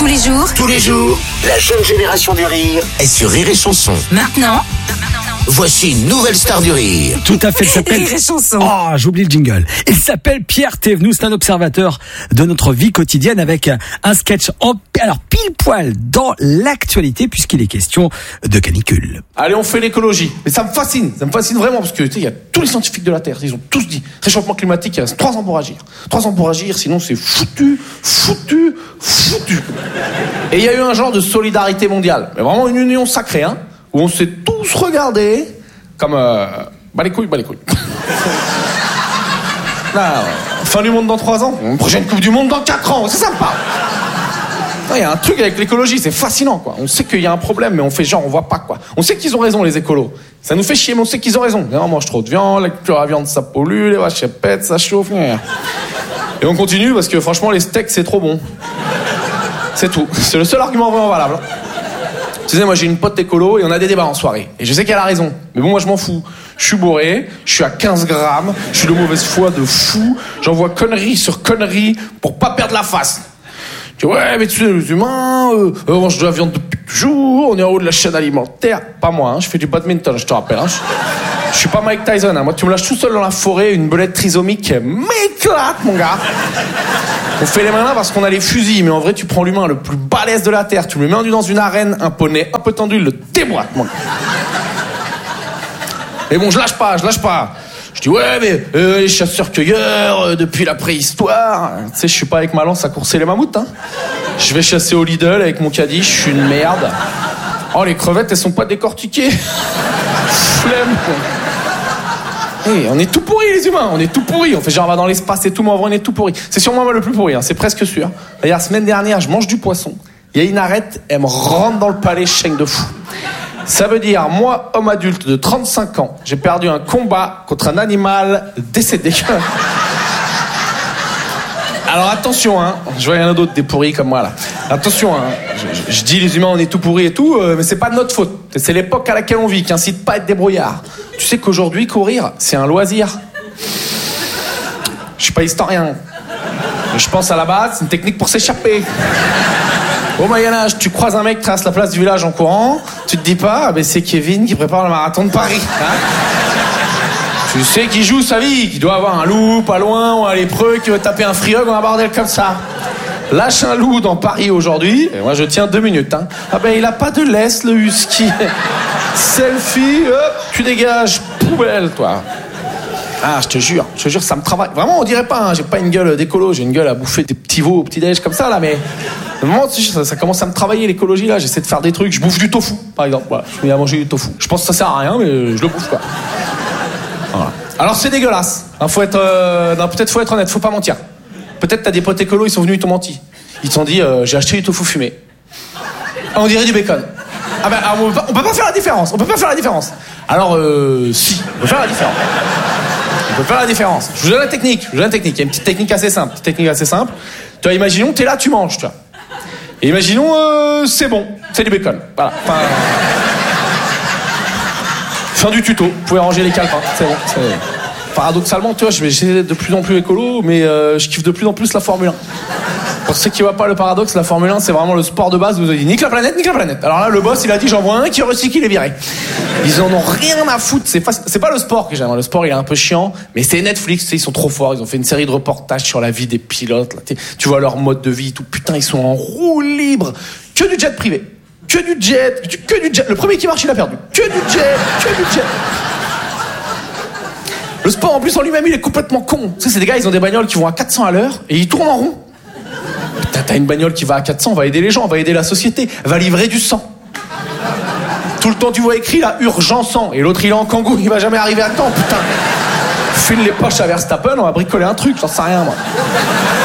Tous les jours, la jeune génération du rire est sur Rire et Chanson. maintenant, Voici une nouvelle star du rire. Tout à fait, il s'appelle... Rire et Chanson. Oh, j'oublie le jingle. Il s'appelle Pierre Thévenoud, c'est un observateur de notre vie quotidienne avec un sketch alors pile poil dans l'actualité puisqu'il est question de canicule. Allez, on fait l'écologie. Mais ça me fascine vraiment parce que tu sais, il y a tous les scientifiques de la Terre, ils ont tous dit réchauffement climatique, il reste 3 ans pour agir. 3 ans pour agir, sinon c'est foutu. Et il y a eu un genre de solidarité mondiale, mais vraiment une union sacrée, hein, où on s'est tous regardés comme bah les couilles. Là, fin du monde dans 3 ans, prochaine Coupe du Monde dans 4 ans, c'est sympa. Il y a un truc avec l'écologie, c'est fascinant, quoi. On sait qu'il y a un problème, mais on fait genre, on voit pas, quoi. On sait qu'ils ont raison, les écolos. Ça nous fait chier, mais on sait qu'ils ont raison. On mange trop de viande, la culture à la viande, ça pollue, les vaches, elles pètent, ça chauffe. Et on continue parce que franchement, les steaks, c'est trop bon. C'est tout. C'est le seul argument vraiment valable. Tu sais, moi, j'ai une pote écolo et on a des débats en soirée. Et je sais qu'elle a raison. Mais bon, moi, je m'en fous. Je suis bourré, je suis à 15 grammes, je suis de mauvaise foi de fou, j'envoie connerie sur connerie pour pas perdre la face. Tu vois, ouais, mais tu sais, les humains, on mange de la viande depuis toujours, on est en haut de la chaîne alimentaire. Pas moi, hein, je fais du badminton, je te rappelle. Hein, je suis pas Mike Tyson, hein. Moi, tu me lâches tout seul dans la forêt, une belette trisomique m'éclate, mon gars. On fait les malins parce qu'on a les fusils, mais en vrai, tu prends l'humain le plus balèze de la Terre, tu le mets dans une arène, un poney un peu tendu, il le déboîte, mon gars. Mais bon, je lâche pas. Je dis, ouais, mais les chasseurs-cueilleurs, depuis la préhistoire. Tu sais, je suis pas avec ma lance à courser les mammouths, hein. Je vais chasser au Lidl avec mon caddie, je suis une merde. Oh, les crevettes, elles sont pas décortiquées. Flemme, quoi. Hey, on est tout pourris, les humains, on est tout pourris. On fait genre, on va dans l'espace et tout, mais en vrai, on est tout pourris. C'est sûrement moi le plus pourri, hein, c'est presque sûr. D'ailleurs, la semaine dernière, je mange du poisson. Il y a une arête, elle me rentre dans le palais, chaigne de fou. Ça veut dire, moi, homme adulte de 35 ans, j'ai perdu un combat contre un animal décédé. Alors attention, hein, je vois, il y en a d'autres des pourris comme moi, là. Attention, hein, je dis les humains, on est tout pourris et tout, mais c'est pas de notre faute. C'est l'époque à laquelle on vit qui incite pas à être débrouillard. Tu sais qu'aujourd'hui, courir, c'est un loisir. Je suis pas historien. Mais je pense à la base, c'est une technique pour s'échapper. Au Moyen-Âge, tu croises un mec qui traverse la place du village en courant, tu te dis pas, ah ben c'est Kevin qui prépare le marathon de Paris. Hein, tu sais qu'il joue sa vie, qu'il doit avoir un loup pas loin, ou un lépreux qui veut taper un free hug ou un bordel comme ça. Lâche un loup dans Paris aujourd'hui, et moi je tiens 2 minutes. Hein. Ah ben il a pas de laisse, le husky. Selfie, hop, tu dégages, poubelle, toi. Ah, je te jure, ça me travaille. Vraiment, on dirait pas, hein, j'ai pas une gueule d'écolo, j'ai une gueule à bouffer des petits veaux au petit-déj comme ça, là, mais... Vraiment, ça commence à me travailler, l'écologie, là, j'essaie de faire des trucs, je bouffe du tofu, par exemple, voilà, je me mets à manger du tofu. Je pense que ça sert à rien, mais je le bouffe, quoi. Voilà. Alors, c'est dégueulasse, hein, peut-être faut être honnête, faut pas mentir. Peut-être t'as des potes écolos, ils sont venus, ils t'ont menti. Ils t'ont dit, j'ai acheté du tofu fumé. Ah, on dirait du bacon. Ah ben, on peut pas faire la différence, Alors, si, on peut faire la différence. On peut faire la différence. Je vous donne la technique. Il y a une petite technique assez simple. Tu vois, imaginons, t'es là, tu manges, tu vois. Et imaginons, c'est bon, c'est du bacon. Voilà. Enfin, fin du tuto. Vous pouvez ranger les calepins. C'est bon. Paradoxalement, tu vois, je vais essayer d'être de plus en plus écolo, mais je kiffe de plus en plus la Formule 1. Pour ceux qui voient pas le paradoxe, la Formule 1, c'est vraiment le sport de base où vous avez dit nique la planète. Alors là, le boss, il a dit j'en vois un qui recycle, il est viré. Ils en ont rien à foutre. C'est pas le sport que j'aime. Le sport, il est un peu chiant, mais c'est Netflix, tu sais, ils sont trop forts. Ils ont fait une série de reportages sur la vie des pilotes. Là, tu vois leur mode de vie, tout. Putain, ils sont en roue libre. Que du jet privé. Que du jet. Le premier qui marche, il a perdu. Que du jet. Le sport, en plus, en lui-même, il est complètement con. Tu sais, c'est des gars, ils ont des bagnoles qui vont à 400 à l'heure et ils tournent en rond. T'as une bagnole qui va à 400, on va aider les gens, on va aider la société, va livrer du sang. Tout le temps, tu vois écrit là, urgent sang. Et l'autre, il est en kangou, il va jamais arriver à temps, putain. File les poches à Verstappen, on va bricoler un truc, j'en sais rien, moi.